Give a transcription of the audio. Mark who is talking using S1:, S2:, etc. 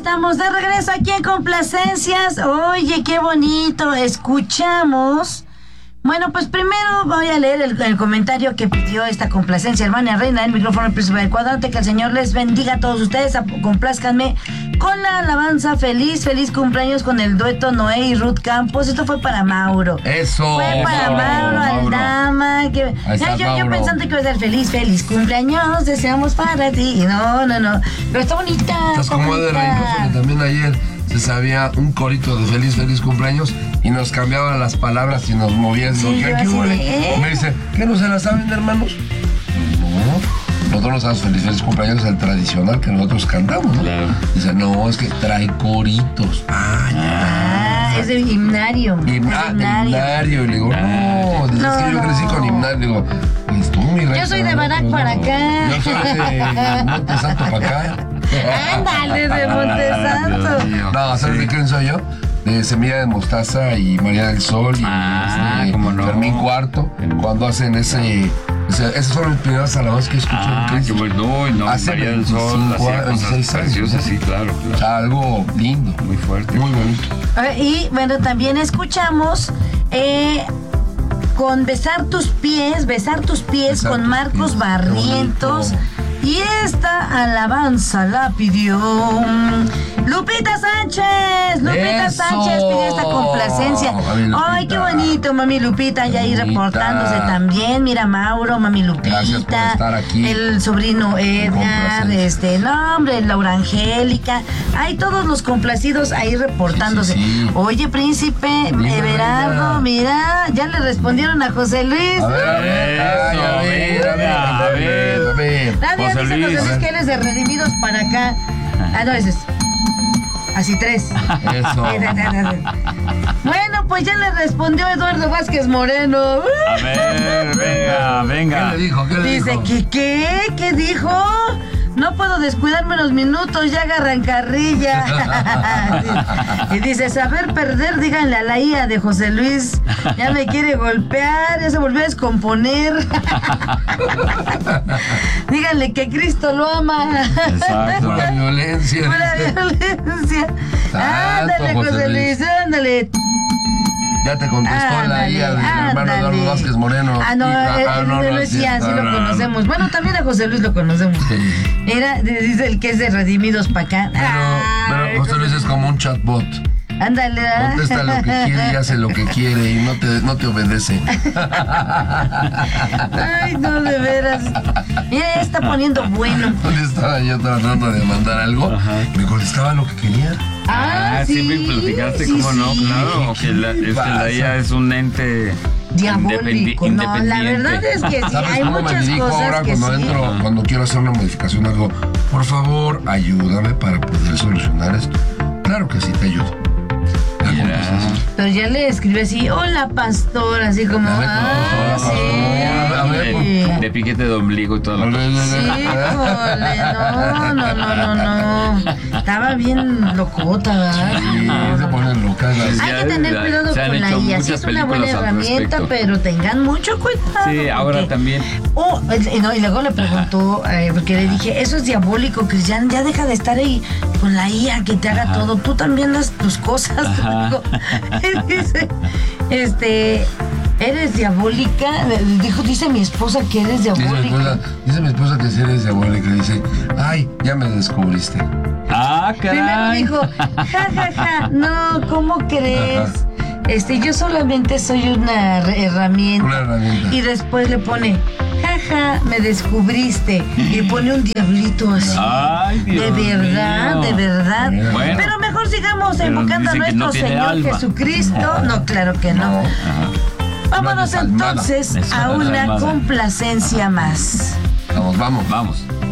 S1: estamos de regreso aquí en Complacencias. Oye, qué bonito. Escuchamos. Bueno, pues primero voy a leer el comentario que pidió esta complacencia, hermana reina, el micrófono principal del cuadrante. Que el Señor les bendiga a todos ustedes. Complázcanme con la alabanza feliz cumpleaños con el dueto Noé y Ruth Campos. Esto fue para Mauro.
S2: Eso.
S1: Fue para Mauro Aldama. Yo pensando que iba a ser feliz cumpleaños, deseamos para ti. No. Pero está bonita.
S2: Estás como de Reynoso, que también ayer se sabía un corito de feliz cumpleaños y nos cambiaban las palabras y nos movían.
S1: Sí,
S2: me dice, ¿qué no se la saben, hermanos? No, nosotros no sabemos feliz cumpleaños, el tradicional que nosotros cantamos, ¿no?
S3: Claro.
S2: Dice, no, es que trae coritos.
S1: Es de himnario.
S2: Himnario. Y le digo, no, dices que yo crecí con himnario. Le digo, pues tú, mi rey.
S1: Yo soy de Barack para acá.
S2: Yo soy de Monte Santo para acá.
S1: Ándale, de Montesanto.
S2: No, ¿sabes de quién soy yo? De Semilla de Mostaza y María del Sol y
S3: cómo no.
S2: Fermín Cuarto, cuando hacen esas fueron las primeras alabanzas que escuché en Cristo.
S3: Qué bueno, no,
S2: Hace
S3: María del Sol hacía cosas
S2: 26 años,
S3: preciosas, sí, claro.
S2: O sea, algo lindo,
S3: Muy fuerte.
S2: muy bonito.
S1: Y bueno, también escuchamos con Besar tus pies con Marcos Barrientos. Y esta alabanza la pidió Lupita Sánchez. Lupita Sánchez pidió esta complacencia. Ay, qué bonito, mami Lupita, ya ahí reportándose también. Mira, Mauro, mami Lupita.
S2: Gracias por estar aquí.
S1: El sobrino Edgar, Laura Angélica. Hay todos los complacidos ahí reportándose.
S2: Sí.
S1: Oye, príncipe Everardo, mira, ya le respondieron a José Luis.
S2: A ver.
S1: Nadie dice José Luis que él es de Redimidos para acá. No, ese es. Así 3.
S2: Eso.
S1: Bueno, pues ya le respondió Eduardo Vázquez Moreno.
S3: A ver, venga.
S2: ¿Qué le dijo?
S1: Dice, ¿qué dijo? No puedo descuidarme unos minutos, ya agarran carrilla. Y dice, saber perder, díganle a la IA de José Luis. Ya me quiere golpear, ya se volvió a descomponer. Díganle que Cristo lo ama.
S3: Exacto.
S2: Pura violencia.
S1: Ándale, José Luis, ándale.
S2: Ya te contestó la IA del hermano Eduardo Vázquez Moreno.
S1: No es IA, sí lo conocemos. Bueno, también a José Luis lo conocemos.
S2: Sí.
S1: Dice el que es de Redimidos para acá.
S2: Pero José Luis es como un chatbot.
S1: Ándale.
S2: Contesta lo que quiere y hace lo que quiere y no te obedece.
S1: Ay, no, de veras. Mira, está poniendo bueno.
S2: ¿Dónde estaba yo tratando de mandar algo? Me contestaba lo que quería.
S3: Sí me platicaste, cómo no, claro. Que la IA es un ente
S1: diabólico. No, la verdad es que sí,
S2: ¿Sabes
S1: hay
S2: cómo
S1: muchas
S2: me dirijo
S1: cosas
S2: ahora
S1: que
S2: cuando
S1: sí.
S2: entro, cuando quiero hacer una modificación, algo? Por favor, ayúdame para poder solucionar esto. Claro que sí te ayudo.
S1: Pero ya le escribí así, hola pastor, así como,
S3: de piquete de ombligo y todo.
S1: No. Estaba bien locota, ¿verdad?
S2: Sí, se ponen locas.
S1: Hay que tener cuidado con la IA. Sí, es una buena herramienta, pero tengan mucho cuidado.
S3: Sí, ahora también.
S1: Y luego le preguntó, porque le dije, eso es diabólico, Cristian, ya deja de estar ahí con la IA que te haga todo. Tú también haz tus cosas. Dice, ¿eres diabólica? Dice mi esposa que eres diabólica.
S2: Dice mi esposa que si eres diabólica. Dice, ay, ya me descubriste.
S3: Caray.
S1: Primero dijo, ja, no, ¿cómo crees? Yo solamente soy una herramienta. Y después le pone, jaja, me descubriste. Y pone un diablito así.
S3: Ay, Dios
S1: de verdad,
S3: mío.
S1: de verdad.
S3: Bueno,
S1: pero mejor sigamos invocando a nuestro Señor
S3: alma.
S1: Jesucristo. No, claro que no. Vámonos entonces a una complacencia más.
S2: Vamos.